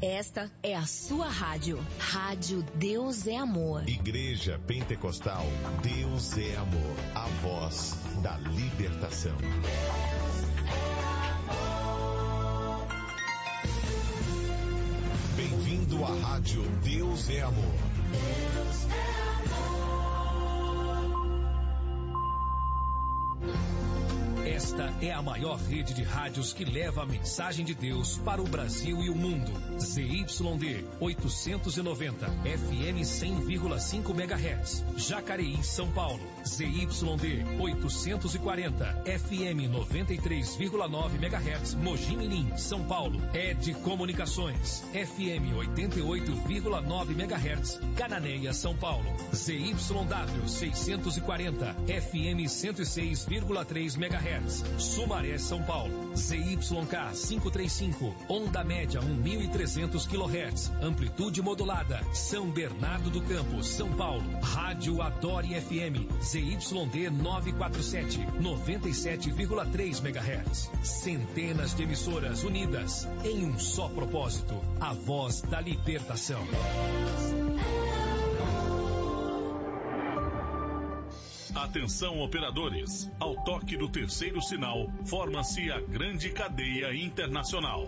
Esta é a sua rádio. Rádio Deus é Amor. Igreja Pentecostal Deus é Amor. A voz da libertação. Bem-vindo à Rádio Deus é Amor. Deus é Esta é a maior rede de rádios que leva a mensagem de Deus para o Brasil e o mundo. ZYD 890, FM 100,5 MHz, Jacareí, São Paulo. ZYD 840, FM 93,9 MHz, Mogi Mirim, São Paulo. ED Comunicações, FM 88,9 MHz, Cananéia, São Paulo. ZYW 640, FM 106,3 MHz. Sumaré, São Paulo. ZYK 535, onda média 1.300 kHz, amplitude modulada, São Bernardo do Campo, São Paulo. Rádio Adore FM, ZYD 947, 97,3 MHz. Centenas de emissoras unidas em um só propósito, a voz da libertação. Atenção, operadores. Ao toque do terceiro sinal, forma-se a grande cadeia internacional.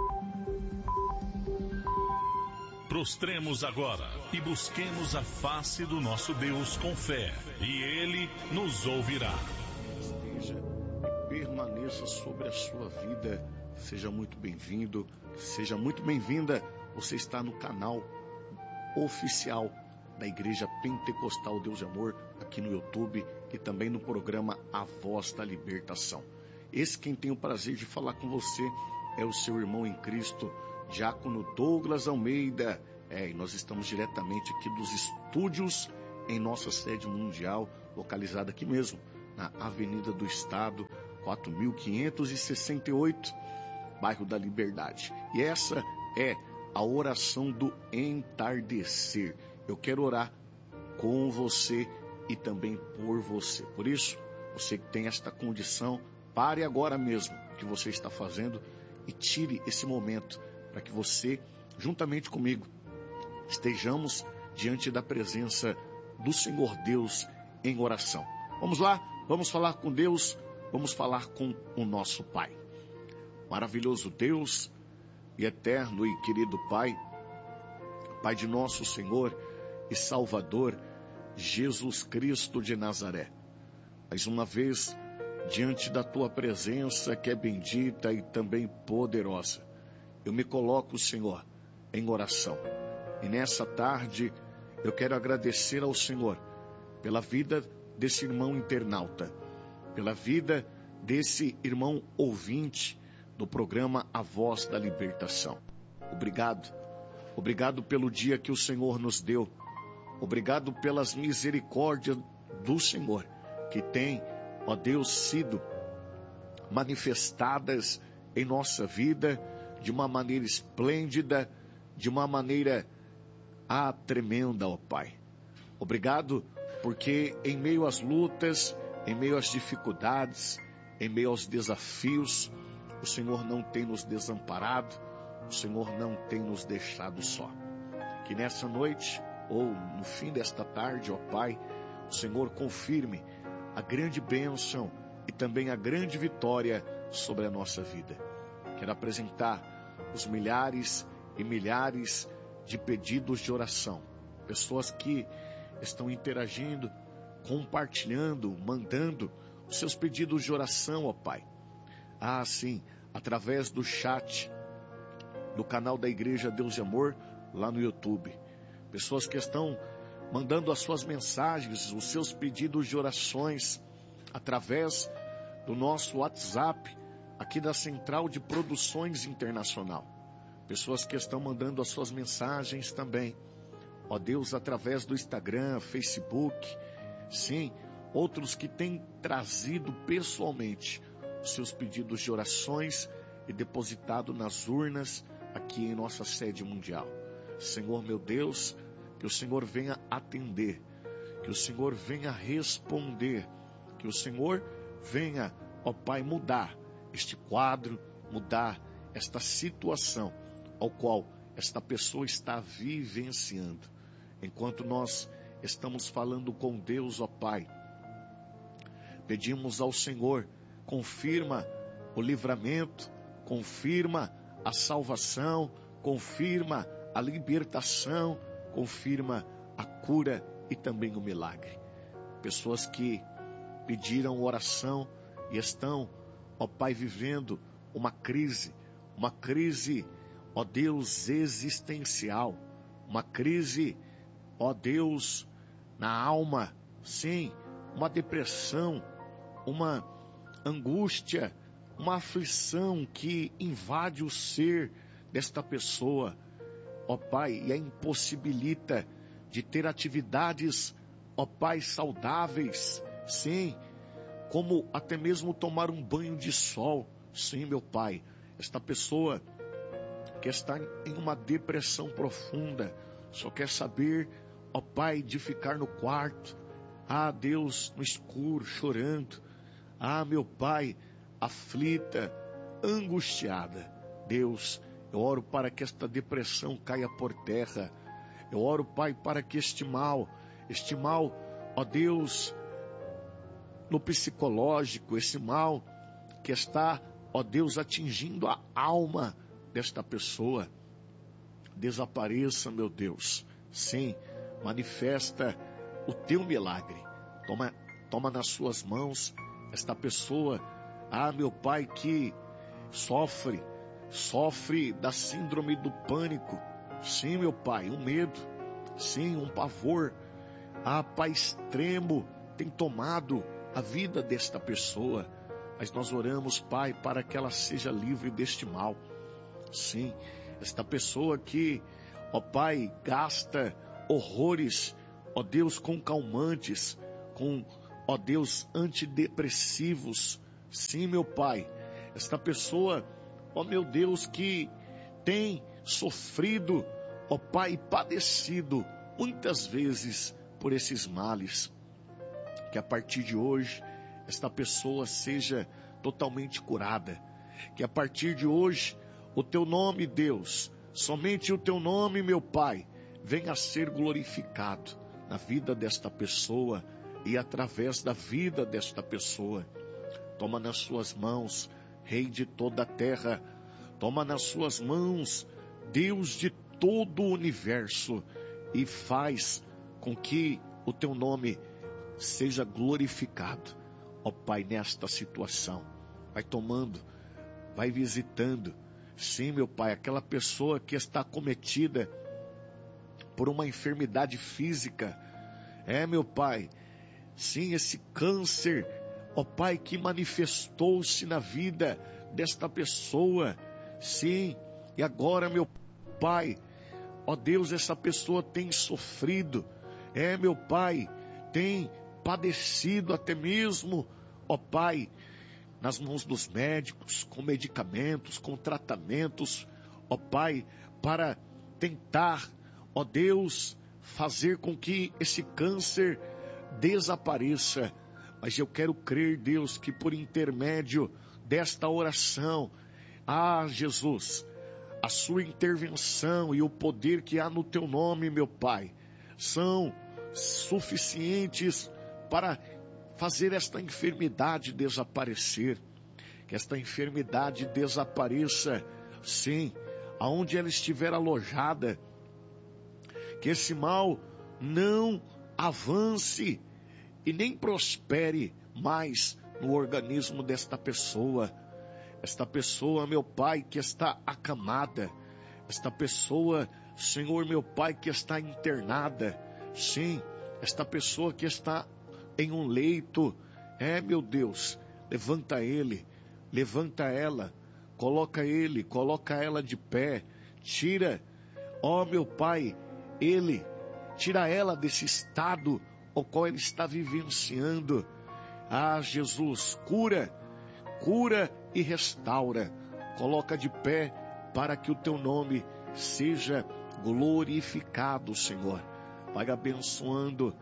Prostremos agora e busquemos a face do nosso Deus com fé, e Ele nos ouvirá. Esteja e permaneça sobre a sua vida. Seja muito bem-vindo, seja muito bem-vinda. Você está no canal oficial da Igreja Pentecostal Deus de Amor, aqui no YouTube e também no programa A Voz da Libertação. Esse quem tem o prazer de falar com você é o seu irmão em Cristo, Diácono Douglas Almeida. E nós estamos diretamente aqui dos estúdios em nossa sede mundial, localizada aqui mesmo, na Avenida do Estado, 4568, bairro da Liberdade. E essa é a oração do entardecer. Eu quero orar com você e também por você. Por isso, você que tem esta condição, pare agora mesmo o que você está fazendo e tire esse momento para que você, juntamente comigo, estejamos diante da presença do Senhor Deus em oração. Vamos lá, vamos falar com Deus, vamos falar com o nosso Pai. Maravilhoso Deus e eterno e querido Pai, Pai de nosso Senhor e Salvador, Jesus Cristo de Nazaré. Mais uma vez, diante da Tua presença que é bendita e também poderosa, eu me coloco, Senhor, em oração. E nessa tarde, eu quero agradecer ao Senhor pela vida desse irmão internauta, pela vida desse irmão ouvinte do programa A Voz da Libertação. Obrigado. Obrigado pelo dia que o Senhor nos deu. Obrigado pelas misericórdias do Senhor, que tem, ó Deus, sido manifestadas em nossa vida de uma maneira esplêndida, de uma maneira tremenda, ó Pai. Obrigado porque em meio às lutas, em meio às dificuldades, em meio aos desafios, o Senhor não tem nos desamparado, o Senhor não tem nos deixado só. Que nessa noite, ou no fim desta tarde, ó Pai, o Senhor confirme a grande bênção e também a grande vitória sobre a nossa vida. Quero apresentar os milhares e milhares de pedidos de oração. Pessoas que estão interagindo, compartilhando, mandando os seus pedidos de oração, ó Pai. Sim, através do chat do canal da Igreja Deus de Amor, lá no YouTube. Pessoas que estão mandando as suas mensagens, os seus pedidos de orações, através do nosso WhatsApp, aqui da Central de Produções Internacional. Pessoas que estão mandando as suas mensagens também, ó Deus, através do Instagram, Facebook. Sim, outros que têm trazido pessoalmente os seus pedidos de orações e depositado nas urnas aqui em nossa sede mundial. Senhor meu Deus, que o Senhor venha atender, que o Senhor venha responder, que o Senhor venha, ó Pai, mudar este quadro, mudar esta situação ao qual esta pessoa está vivenciando. Enquanto nós estamos falando com Deus, ó Pai, pedimos ao Senhor, confirma o livramento, confirma a salvação, confirma a libertação, confirma a cura e também o milagre. Pessoas que pediram oração e estão, ó Pai, vivendo uma crise, ó Deus, existencial, uma crise, ó Deus, na alma, sim, uma depressão, uma angústia, uma aflição que invade o ser desta pessoa, ó Pai, e a impossibilita de ter atividades, ó Pai, saudáveis, sim, como até mesmo tomar um banho de sol, sim, meu Pai. Esta pessoa que está em uma depressão profunda, só quer saber, ó Pai, de ficar no quarto, Deus, no escuro, chorando, meu Pai, aflita, angustiada. Deus, eu oro para que esta depressão caia por terra. Eu oro, Pai, para que este mal, ó Deus, no psicológico, esse mal que está, ó Deus, atingindo a alma desta pessoa, desapareça, meu Deus. Sim, manifesta o teu milagre. Toma nas suas mãos esta pessoa, meu Pai, que sofre da síndrome do pânico. Sim, meu Pai, um medo, sim, um pavor, Pai, extremo tem tomado a vida desta pessoa. Mas nós oramos, Pai, para que ela seja livre deste mal. Sim, esta pessoa que, ó Pai, gasta horrores, ó Deus, com calmantes, com, ó Deus, antidepressivos. Sim, meu Pai, esta pessoa, ó meu Deus, que tem sofrido, ó Pai, padecido muitas vezes por esses males, que a partir de hoje esta pessoa seja totalmente curada, que a partir de hoje o teu nome, Deus, somente o teu nome, meu Pai, venha a ser glorificado na vida desta pessoa e através da vida desta pessoa. Toma nas suas mãos, Rei de toda a terra, toma nas suas mãos, Deus de todo o universo, e faz com que o teu nome seja glorificado, ó Pai, nesta situação. Vai tomando, vai visitando, sim, meu Pai, aquela pessoa que está acometida por uma enfermidade física, meu Pai, sim, esse câncer, ó Pai, que manifestou-se na vida desta pessoa, sim, e agora, meu Pai, ó Deus, essa pessoa tem sofrido, meu Pai, tem padecido até mesmo, ó Pai, nas mãos dos médicos, com medicamentos, com tratamentos, ó Pai, para tentar, ó Deus, fazer com que esse câncer desapareça. Mas eu quero crer, Deus, que por intermédio desta oração, Jesus, a sua intervenção e o poder que há no teu nome, meu Pai, são suficientes para fazer esta enfermidade desaparecer. Que esta enfermidade desapareça, sim, aonde ela estiver alojada. Que esse mal não avance e nem prospere mais no organismo desta pessoa. Esta pessoa, meu Pai, que está acamada. Esta pessoa, Senhor, meu Pai, que está internada. Sim, esta pessoa que está em um leito. Meu Deus, levanta ele, levanta ela, coloca ela de pé. Tira, ó meu Pai, tira ela desse estado ao qual ele está vivenciando. Jesus, cura e restaura. Coloca de pé para que o teu nome seja glorificado, Senhor. Vai abençoando,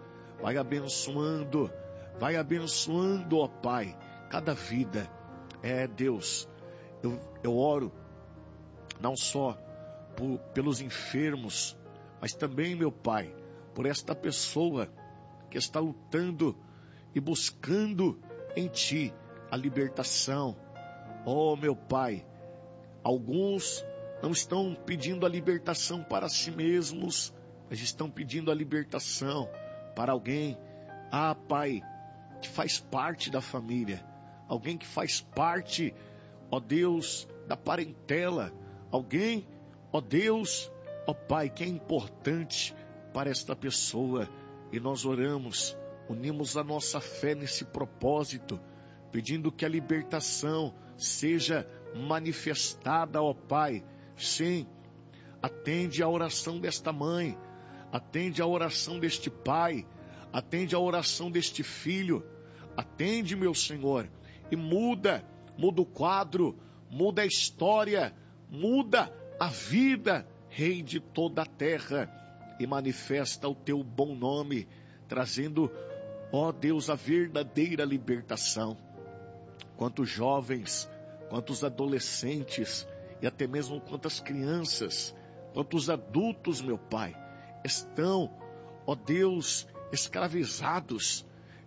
ó Pai, cada vida. Deus, eu oro não só pelos enfermos, mas também, meu Pai, por esta pessoa que está lutando e buscando em Ti a libertação. Oh, meu Pai, alguns não estão pedindo a libertação para si mesmos, mas estão pedindo a libertação para alguém, Pai, que faz parte da família, alguém que faz parte, ó Deus, da parentela, alguém, ó Deus, ó Pai, que é importante para esta pessoa. E nós oramos, unimos a nossa fé nesse propósito, pedindo que a libertação seja manifestada, ó Pai. Sim, atende a oração desta mãe, atende a oração deste pai, atende a oração deste filho, atende, meu Senhor, e muda o quadro, muda a história, muda a vida, Rei de toda a terra, e manifesta o Teu bom nome, trazendo, ó Deus, a verdadeira libertação. Quantos jovens, quantos adolescentes, e até mesmo quantas crianças, quantos adultos, meu Pai, estão, ó Deus, escravizados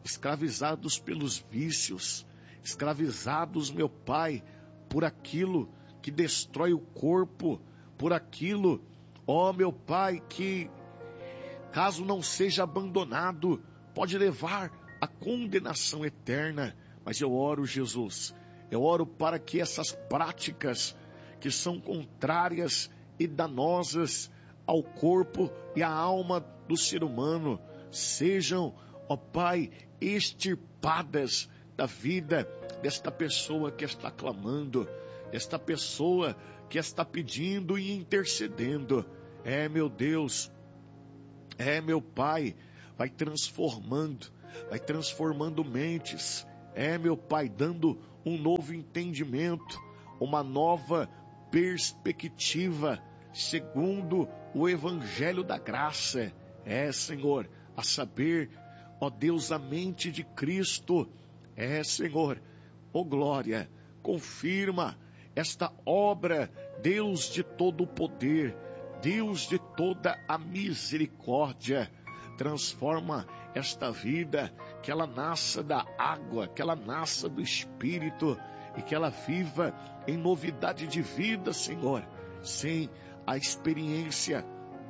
pelos vícios, escravizados, meu Pai, por aquilo que destrói o corpo, por aquilo, ó meu Pai, que, caso não seja abandonado, pode levar à condenação eterna. Mas eu oro, Jesus, eu oro para que essas práticas que são contrárias e danosas ao corpo e à alma do ser humano sejam, ó Pai, extirpadas da vida desta pessoa que está clamando, esta pessoa que está pedindo e intercedendo. Meu Deus, meu Pai, vai transformando mentes, meu Pai, dando um novo entendimento, uma nova perspectiva, segundo o Evangelho da Graça, Senhor, a saber, ó Deus, a mente de Cristo, Senhor, ó glória, confirma esta obra, Deus de todo o poder, Deus de toda a misericórdia, transforma esta vida, que ela nasça da água, que ela nasça do Espírito, e que ela viva em novidade de vida, Senhor, sem a experiência,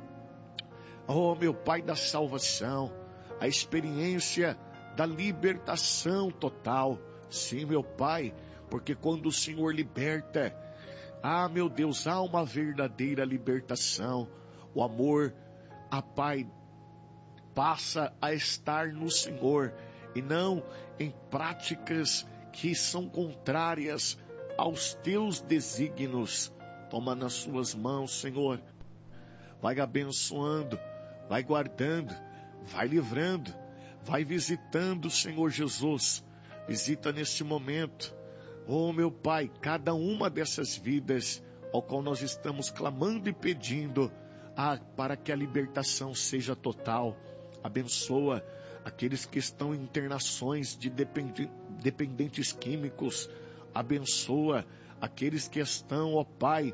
ó meu Pai, da salvação, a experiência da libertação total. Sim, meu Pai, porque quando o Senhor liberta, meu Deus, há uma verdadeira libertação. O amor, Pai, passa a estar no Senhor e não em práticas que são contrárias aos Teus desígnios. Toma nas Suas mãos, Senhor, vai abençoando, vai guardando, vai livrando, vai visitando, Senhor Jesus. Visita neste momento, oh meu Pai, cada uma dessas vidas ao qual nós estamos clamando e pedindo, para que a libertação seja total. Abençoa aqueles que estão em internações de dependentes químicos. Abençoa aqueles que estão, ó Pai,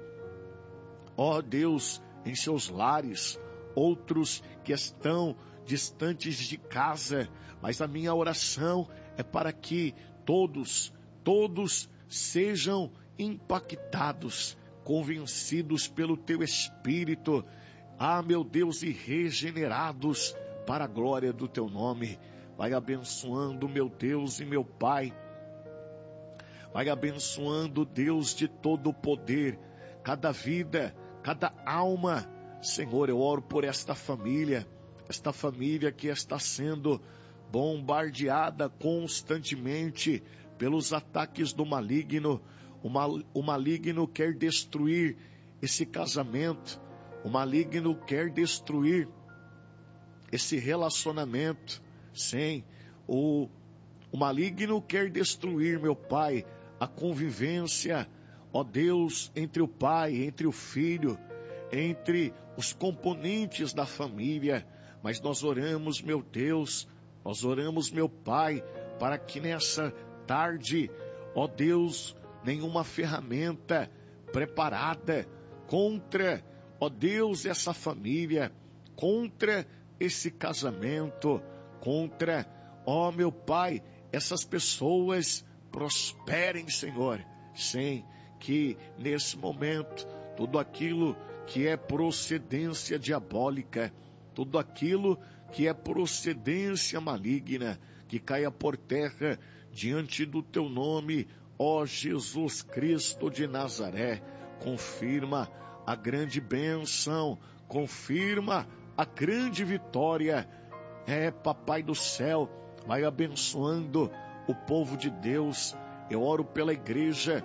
ó Deus, em seus lares, outros que estão distantes de casa, mas a minha oração é para que todos sejam impactados, convencidos pelo Teu Espírito, meu Deus, e regenerados para a glória do Teu nome. Vai abençoando, meu Deus e meu Pai, vai abençoando, Deus de todo o poder, cada vida, cada alma. Senhor, eu oro por esta família que está sendo bombardeada constantemente pelos ataques do maligno. O maligno quer destruir esse casamento, o maligno quer destruir esse relacionamento. Sim, o maligno quer destruir, meu Pai, a convivência, ó Deus, entre o pai, entre o filho, entre os componentes da família. Mas nós oramos, meu Deus, nós oramos, meu Pai, para que nessa tarde, ó Deus, nenhuma ferramenta preparada contra ó Deus, essa família, contra esse casamento, contra, ó meu Pai, essas pessoas prosperem, Senhor. Sim, que nesse momento, tudo aquilo que é procedência diabólica, tudo aquilo que é procedência maligna, que caia por terra diante do teu nome, ó Jesus Cristo de Nazaré. Confirma a grande bênção, confirma a grande vitória. Papai do céu, vai abençoando o povo de Deus. Eu oro pela igreja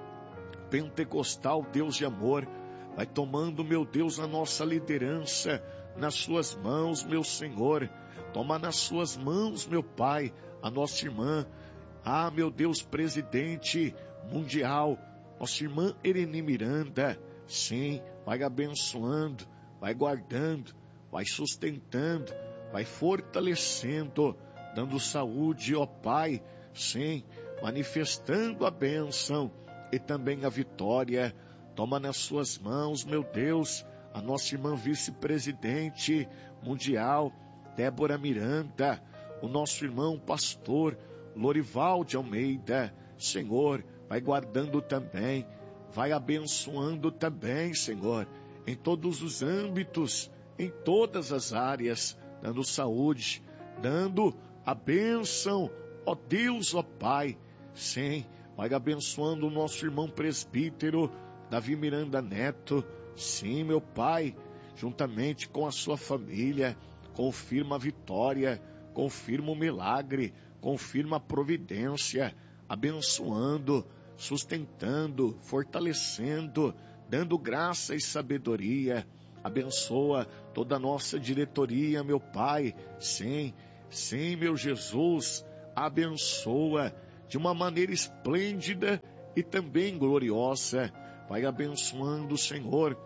pentecostal, Deus de amor. Vai tomando, meu Deus, a nossa liderança nas suas mãos, meu Senhor. Toma nas suas mãos, meu Pai, a nossa irmã, meu Deus, presidente mundial, nossa irmã Ereni Miranda. Sim, vai abençoando, vai guardando, vai sustentando, vai fortalecendo, dando saúde, ó Pai. Sim, manifestando a bênção e também a vitória. Toma nas suas mãos, meu Deus, a nossa irmã vice-presidente mundial, Débora Miranda, o nosso irmão pastor Lorival de Almeida. Senhor, vai guardando também, vai abençoando também, Senhor, em todos os âmbitos, em todas as áreas, dando saúde, dando a bênção, ó Deus, ó Pai. Sim, vai abençoando o nosso irmão presbítero Davi Miranda Neto. Sim, meu Pai, juntamente com a sua família, confirma a vitória, confirma o milagre, confirma a providência, abençoando, sustentando, fortalecendo, dando graça e sabedoria. Abençoa toda a nossa diretoria, meu Pai. Sim, sim, meu Jesus, abençoa de uma maneira esplêndida e também gloriosa. Vai abençoando, Senhor.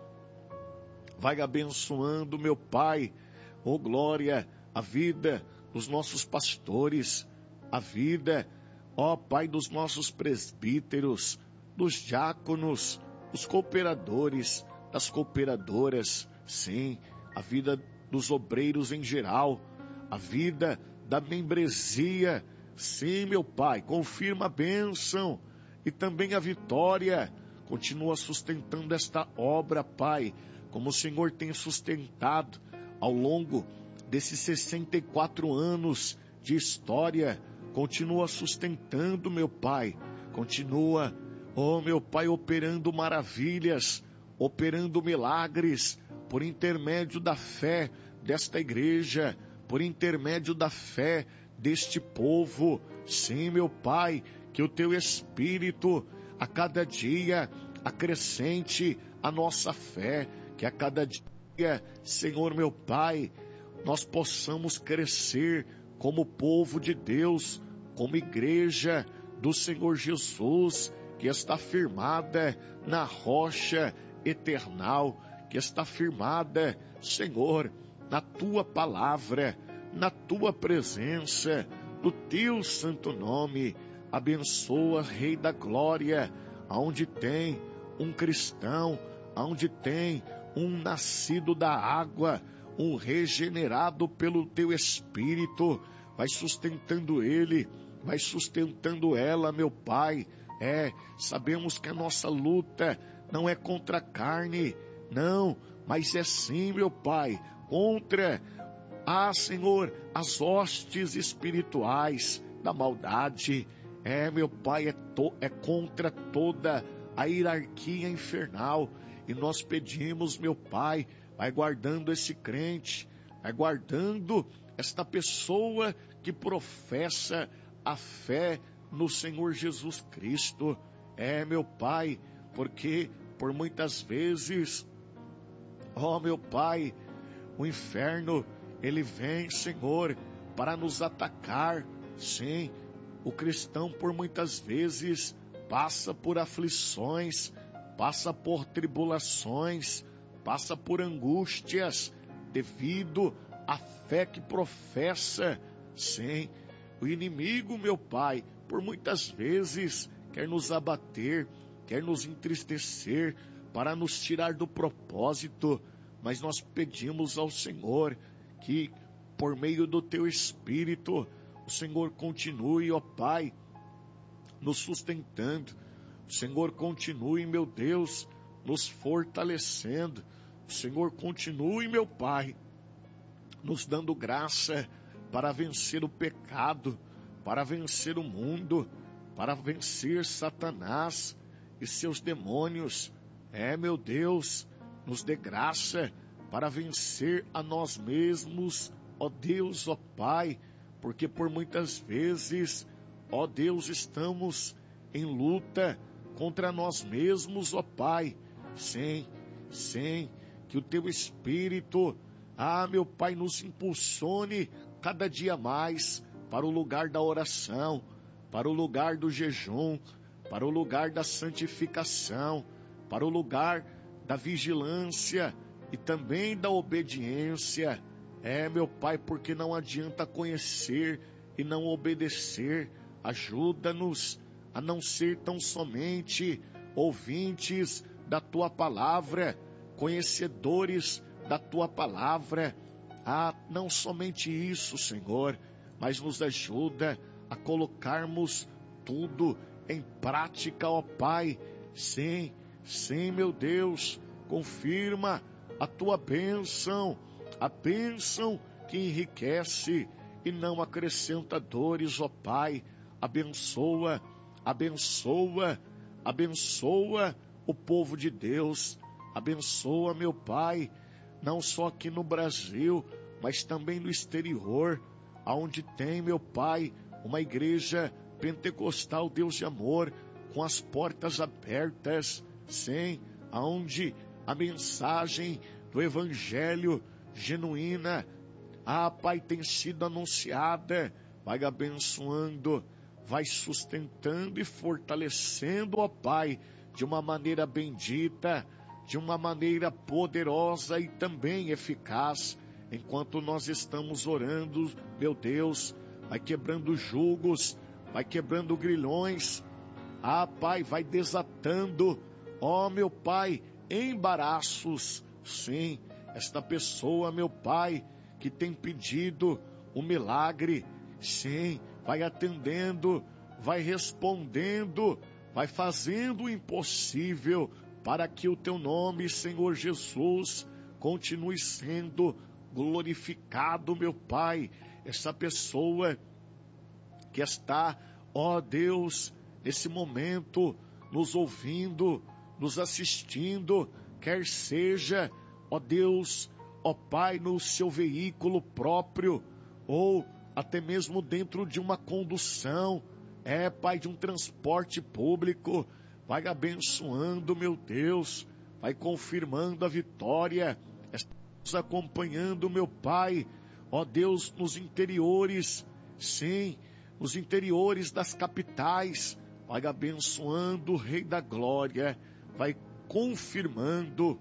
Vai abençoando, meu Pai. Oh, glória, a vida dos nossos pastores, a vida, ó Pai, dos nossos presbíteros, dos diáconos, dos cooperadores, das cooperadoras. Sim, a vida dos obreiros em geral, a vida da membresia. Sim, meu Pai, confirma a bênção e também a vitória. Continua sustentando esta obra, Pai, como o Senhor tem sustentado ao longo desses 64 anos de história. Continua sustentando, meu Pai. Continua, oh meu Pai, operando maravilhas, operando milagres, por intermédio da fé desta igreja, por intermédio da fé deste povo. Sim, meu Pai, que o Teu Espírito a cada dia acrescente a nossa fé, que a cada dia, Senhor meu Pai, nós possamos crescer como povo de Deus, como igreja do Senhor Jesus, que está firmada na rocha eternal, que está firmada, Senhor, na Tua palavra, na Tua presença, no Teu santo nome. Abençoa, Rei da Glória, aonde tem um cristão, aonde tem um nascido da água, um regenerado pelo Teu Espírito, vai sustentando ele, vai sustentando ela, meu Pai. Sabemos que a nossa luta não é contra a carne, não, mas é sim, meu Pai, contra, Senhor, as hostes espirituais da maldade. Meu Pai, é contra toda a hierarquia infernal. E nós pedimos, meu Pai, vai guardando esse crente, vai guardando esta pessoa que professa a fé no Senhor Jesus Cristo. Meu Pai, porque por muitas vezes, meu Pai, o inferno, ele vem, Senhor, para nos atacar. Sim, o cristão por muitas vezes passa por aflições, passa por tribulações, passa por angústias, devido à fé que professa. Sim, o inimigo, meu Pai, por muitas vezes quer nos abater, quer nos entristecer, para nos tirar do propósito, mas nós pedimos ao Senhor que, por meio do Teu Espírito, o Senhor continue, ó Pai, nos sustentando. O Senhor continue, meu Deus, nos fortalecendo. O Senhor continue, meu Pai, nos dando graça para vencer o pecado, para vencer o mundo, para vencer Satanás e seus demônios. Meu Deus, nos dê graça para vencer a nós mesmos, ó Deus, ó Pai, porque por muitas vezes, ó Deus, estamos em luta contra nós mesmos, ó Pai, sem que o Teu Espírito, meu Pai, nos impulsione cada dia mais para o lugar da oração, para o lugar do jejum, para o lugar da santificação, para o lugar da vigilância e também da obediência. Meu Pai, porque não adianta conhecer e não obedecer. Ajuda-nos a não ser tão somente ouvintes da Tua palavra, conhecedores da Tua palavra. Não somente isso, Senhor, mas nos ajuda a colocarmos tudo em prática, ó Pai. Sim, meu Deus, confirma a Tua bênção, a bênção que enriquece e não acrescenta dores, ó Pai. Abençoa o povo de Deus. Abençoa, meu Pai, não só aqui no Brasil, mas também no exterior, aonde tem, meu Pai, uma igreja pentecostal, Deus de amor, com as portas abertas, sim, aonde a mensagem do Evangelho genuína, Pai, tem sido anunciada. Vai abençoando, vai sustentando e fortalecendo, ó Pai, de uma maneira bendita, de uma maneira poderosa e também eficaz. Enquanto nós estamos orando, meu Deus, vai quebrando julgos, vai quebrando grilhões. Pai, vai desatando, ó meu Pai, embaraços. Sim, esta pessoa, meu Pai, que tem pedido um milagre, sim, vai atendendo, vai respondendo, vai fazendo o impossível para que o Teu nome, Senhor Jesus, continue sendo glorificado, meu Pai. Essa pessoa que está, ó Deus, nesse momento, nos ouvindo, nos assistindo, quer seja, ó Deus, ó Pai, no seu veículo próprio, ou até mesmo dentro de uma condução, Pai, de um transporte público, vai abençoando, meu Deus, vai confirmando a vitória, estamos acompanhando, meu Pai, ó Deus, nos interiores, sim, nos interiores das capitais, vai abençoando o Rei da Glória, vai confirmando,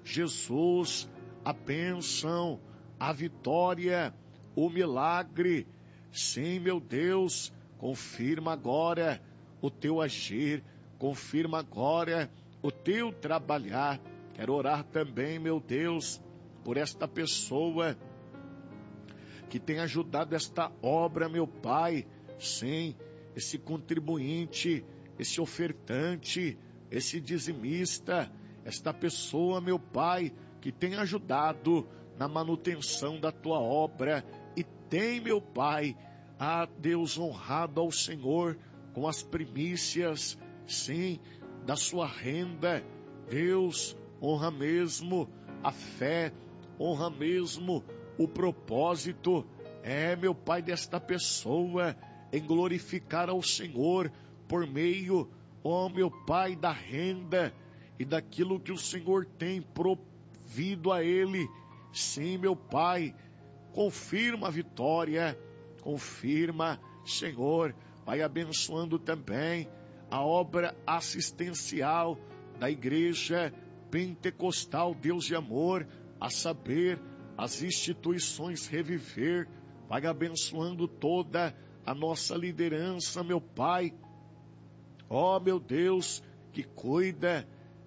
Jesus, a bênção, a vitória, o milagre. Sim, meu Deus, confirma agora o Teu agir, confirma agora o Teu trabalhar. Quero orar também, meu Deus, por esta pessoa que tem ajudado esta obra, meu Pai. Sim, esse contribuinte, esse ofertante, esse dizimista, esta pessoa, meu Pai, que tem ajudado na manutenção da Tua obra e tem, meu Pai, Deus, honrado ao Senhor com as primícias, sim, da sua renda. Deus, honra mesmo a fé, honra mesmo o propósito, meu Pai, desta pessoa em glorificar ao Senhor por meio, meu Pai, da renda e daquilo que o Senhor tem provido a ele. Sim, meu Pai, confirma a vitória, confirma, Senhor, vai abençoando também a obra assistencial da Igreja Pentecostal Deus de Amor, a saber, as instituições Reviver, vai abençoando toda a nossa liderança, meu Pai, ó meu Deus, que cuida,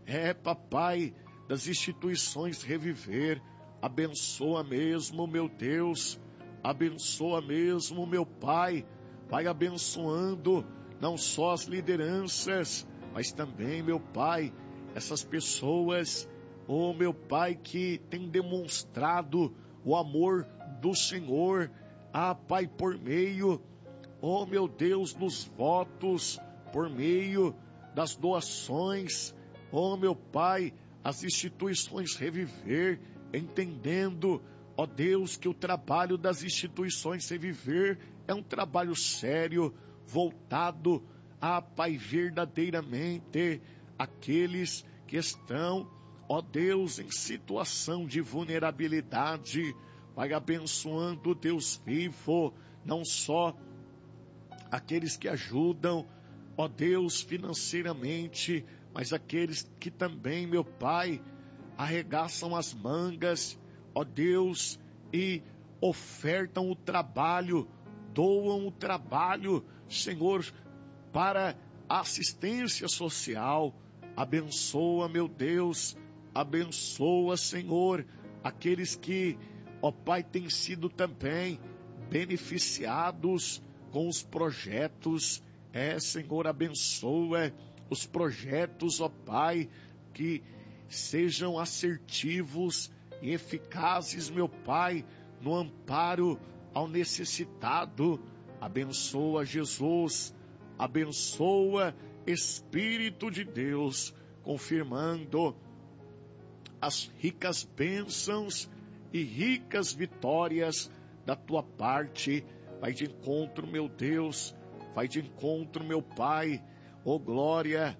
papai, das instituições Reviver. Abençoa mesmo, meu Deus, abençoa mesmo, meu Pai. Vai abençoando não só as lideranças, mas também, meu Pai, essas pessoas, meu Pai, que tem demonstrado o amor do Senhor, Pai, por meio, meu Deus, dos votos, por meio das doações, meu Pai, as instituições Reviver, entendendo, Deus, que o trabalho das instituições Reviver é um trabalho sério, voltado Pai, verdadeiramente aqueles que estão, Deus, em situação de vulnerabilidade. Vai abençoando, Deus vivo, não só aqueles que ajudam, Deus, financeiramente, mas aqueles que também, meu Pai, arregaçam as mangas, Deus, e ofertam o trabalho, doam o trabalho, Senhor, para a assistência social. Abençoa, meu Deus, abençoa, Senhor, aqueles que, Pai, têm sido também beneficiados com os projetos. Senhor, abençoa os projetos, Pai, que sejam assertivos e eficazes, meu Pai, no amparo ao necessitado. Abençoa, Jesus, abençoa, Espírito de Deus, confirmando as ricas bênçãos e ricas vitórias da tua parte. Vai de encontro, meu Deus, vai de encontro, meu Pai, glória,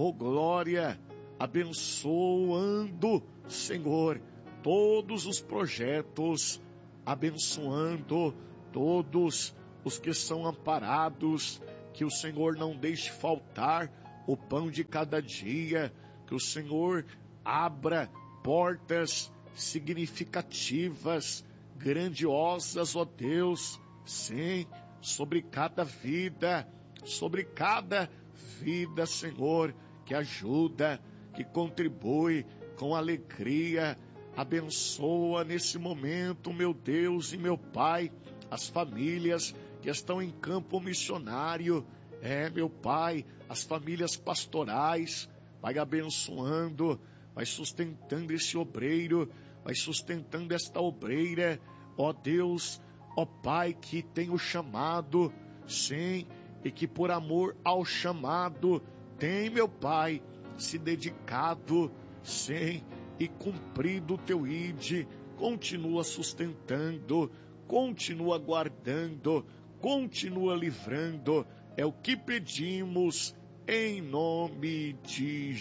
abençoando, Senhor, todos os projetos, abençoando todos os que são amparados, que o Senhor não deixe faltar o pão de cada dia, que o Senhor abra portas significativas, grandiosas, Deus, sim, sobre cada vida, Senhor, que ajuda, que contribui com alegria. Abençoa nesse momento, meu Deus e meu Pai, as famílias que estão em campo missionário, meu Pai, as famílias pastorais. Vai abençoando, vai sustentando esse obreiro, vai sustentando esta obreira, Deus, Pai, que tem o chamado, sim, e que por amor ao chamado tem, meu Pai, se dedicado, sim, e cumprido o teu ide. Continua sustentando, continua guardando, continua livrando. É o que pedimos em nome de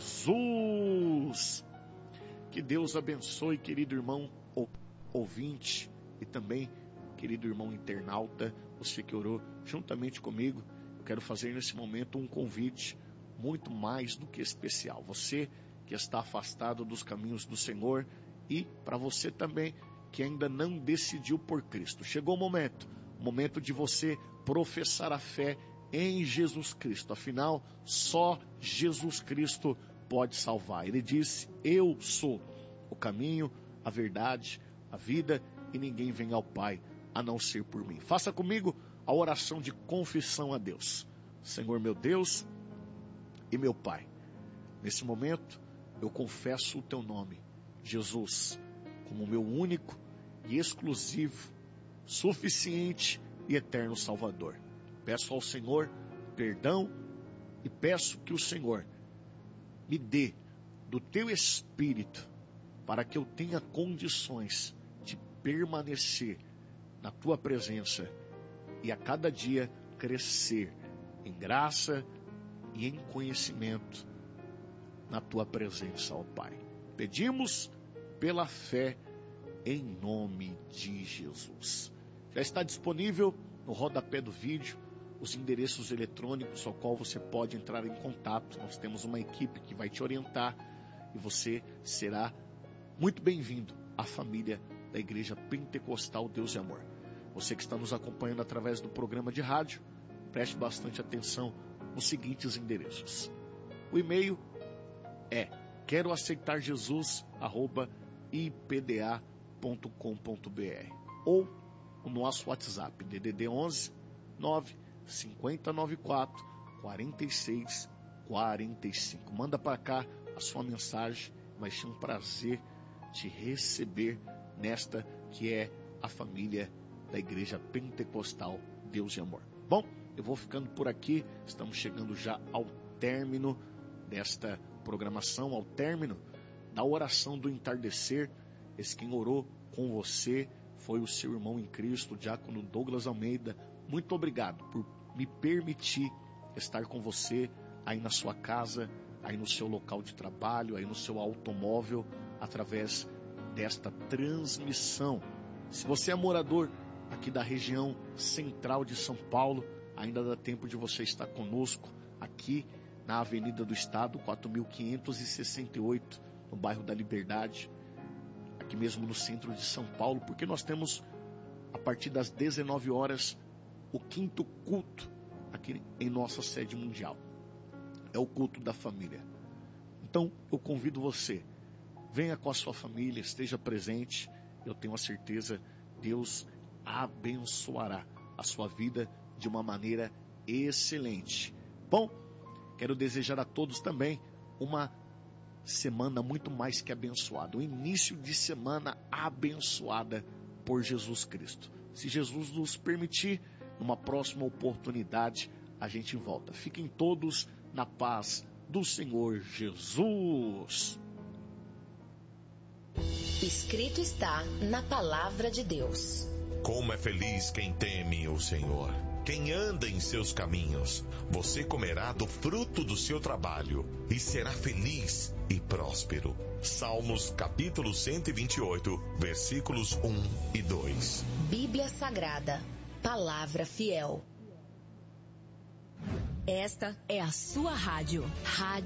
Jesus. Que Deus abençoe, querido irmão ouvinte, e também querido irmão internauta, você que orou juntamente comigo. Eu quero fazer nesse momento um convite muito mais do que especial. Você que está afastado dos caminhos do Senhor, e para você também que ainda não decidiu por Cristo. Chegou o momento de você professar a fé em Jesus Cristo. Afinal, só Jesus Cristo pode salvar. Ele disse: eu sou o caminho, a verdade, a vida, e ninguém vem ao Pai a não ser por mim. Faça comigo a oração de confissão a Deus. Senhor, meu Deus e meu Pai, nesse momento eu confesso o teu nome, Jesus, como meu único e exclusivo, suficiente e eterno Salvador. Peço ao Senhor perdão e peço que o Senhor me dê do teu Espírito para que eu tenha condições de permanecer na tua presença e a cada dia crescer em graça e em conhecimento na tua presença, ó Pai. Pedimos pela fé em nome de Jesus. Já está disponível no rodapé do vídeo os endereços eletrônicos ao qual você pode entrar em contato. Nós temos uma equipe que vai te orientar e você será muito bem-vindo à família da Igreja Pentecostal Deus e Amor. Você que está nos acompanhando através do programa de rádio, preste bastante atenção nos seguintes endereços. O e-mail é quero aceitar Jesus, @ipda.com.br, ou o nosso WhatsApp, DDD 11 9 5094 46 45. Manda para cá a sua mensagem, vai ser um prazer te receber nesta que é a família da Igreja Pentecostal Deus de Amor. Bom, eu vou ficando por aqui, estamos chegando já ao término desta programação, ao término da oração do entardecer. Esse quem orou com você foi o seu irmão em Cristo, o diácono Douglas Almeida. Muito obrigado por me permitir estar com você aí na sua casa, aí no seu local de trabalho, aí no seu automóvel, através desta transmissão. Se você é morador aqui da região central de São Paulo, ainda dá tempo de você estar conosco aqui na Avenida do Estado, 4568, no bairro da Liberdade, aqui mesmo no centro de São Paulo, porque nós temos, a partir das 19 horas, o 5º culto aqui em nossa sede mundial. É o culto da família. Então, eu convido você, venha com a sua família, esteja presente. Eu tenho a certeza, Deus abençoará a sua vida de uma maneira excelente. Bom, quero desejar a todos também uma semana muito mais que abençoada. Um início de semana abençoada por Jesus Cristo. Se Jesus nos permitir, numa próxima oportunidade, a gente volta. Fiquem todos na paz do Senhor Jesus. Escrito está na palavra de Deus. Como é feliz quem teme o Senhor, quem anda em seus caminhos. Você comerá do fruto do seu trabalho e será feliz e próspero. Salmos capítulo 128, versículos 1 e 2. Bíblia Sagrada, palavra fiel. Esta é a sua rádio.